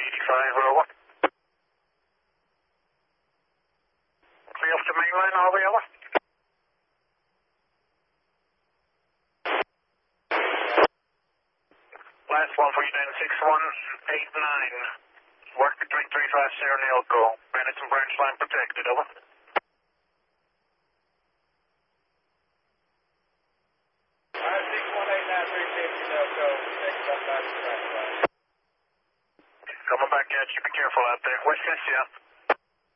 85, over. Clear off the main line, are we, over? Last one for you then, 6189. Work between 350 and Elko. Benetton branch line protected, over. Coming back at you, be careful out there. West Coast, yeah.